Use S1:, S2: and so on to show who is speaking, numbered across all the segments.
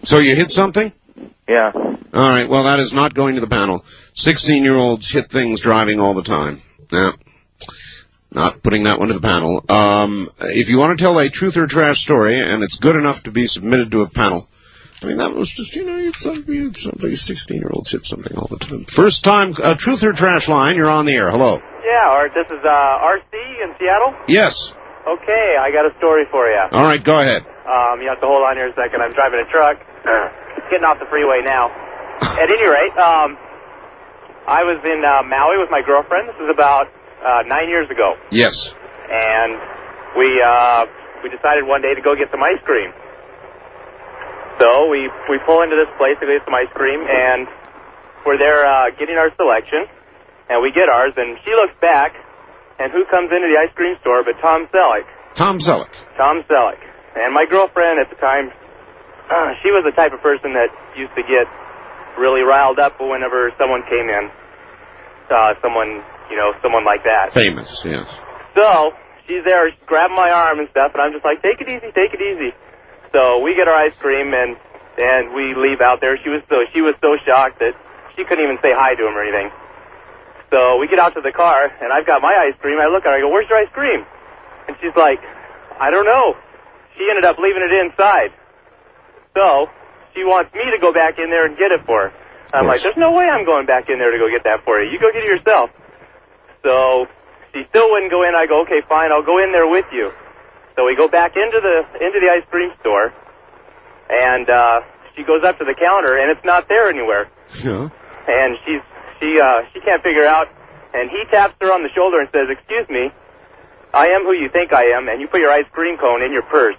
S1: So you hit something?
S2: Yeah.
S1: All right, well, that is not going to the panel. 16-year-olds hit things driving all the time. Yeah. Not putting that one to the panel. If you want to tell a truth or trash story, and it's good enough to be submitted to a panel, I mean, that was just, it's something 16-year-olds hit something all the time. First time, truth or trash line, you're on the air. Hello.
S2: Yeah, Art, this is RC in Seattle?
S1: Yes.
S2: Okay, I got a story for you.
S1: All right, go ahead.
S2: You have to hold on here a second. I'm driving a truck. Getting off the freeway now. At any rate, I was in Maui with my girlfriend. This was about 9 years ago.
S1: Yes.
S2: And we decided one day to go get some ice cream. So we pull into this place to get some ice cream, and we're there getting our selection, and we get ours, and she looks back, and who comes into the ice cream store but Tom Selleck.
S1: Tom Selleck.
S2: Tom Selleck. And my girlfriend at the time, she was the type of person that used to get really riled up whenever someone came in. Someone like that.
S1: Famous, yes.
S2: So she's there grabbing my arm and stuff, and I'm just like, take it easy, take it easy. So we get our ice cream, and we leave out there. She was so shocked that she couldn't even say hi to him or anything. So we get out to the car, and I've got my ice cream. I look at her, I go, where's your ice cream? And she's like, I don't know. She ended up leaving it inside. So she wants me to go back in there and get it for her. I'm like, there's no way I'm going back in there to go get that for you. You go get it yourself. So she still wouldn't go in. I go, okay, fine, I'll go in there with you. So we go back into the ice cream store, and she goes up to the counter, and it's not there anywhere.
S1: Yeah.
S2: And she can't figure out, and he taps her on the shoulder and says, excuse me, I am who you think I am, and you put your ice cream cone in your purse.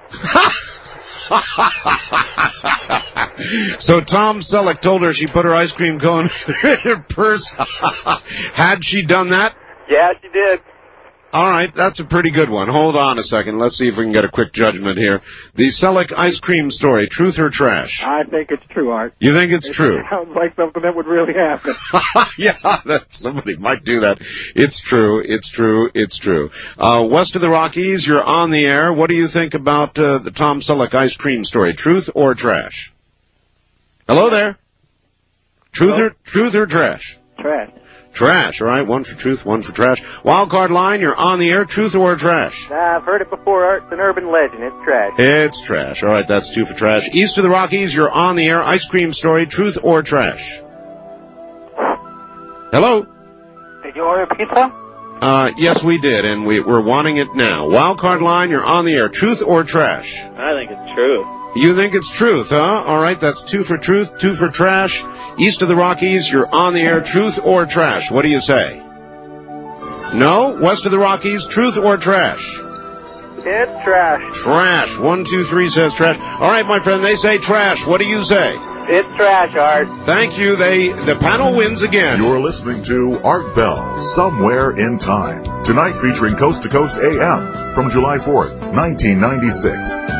S1: So Tom Selleck told her she put her ice cream cone in her purse. Had she done that?
S2: Yeah, she did.
S1: All right, that's a pretty good one. Hold on a second. Let's see if we can get a quick judgment here. The Selleck ice cream story, truth or trash?
S3: I think it's true, Art.
S1: You think it's true?
S3: It sounds like something that would really happen.
S1: Yeah, somebody might do that. It's true. It's true. It's true. West of the Rockies, you're on the air. What do you think about the Tom Selleck ice cream story, truth or trash? Hello there. Truth or trash?
S3: Trash.
S1: Trash, all right. One for truth, one for trash. Wildcard line, you're on the air. Truth or trash?
S2: I've heard it before, Art. It's an urban legend. It's trash.
S1: It's trash. All right, that's two for trash. East of the Rockies, you're on the air. Ice cream story, truth or trash? Hello?
S2: Did you order pizza?
S1: Yes, we did, and we're wanting it now. Wildcard line, you're on the air. Truth or trash?
S2: I think it's true.
S1: You think it's truth, huh? All right, that's two for truth, two for trash. East of the Rockies, you're on the air. Truth or trash? What do you say? No? West of the Rockies, truth or trash?
S2: It's trash.
S1: Trash. 1, 2, 3 says trash. All right, my friend, they say trash. What do you say?
S2: It's trash, Art.
S1: Thank you. The panel wins again.
S4: You're listening to Art Bell, Somewhere in Time. Tonight featuring Coast to Coast AM from July 4th, 1996.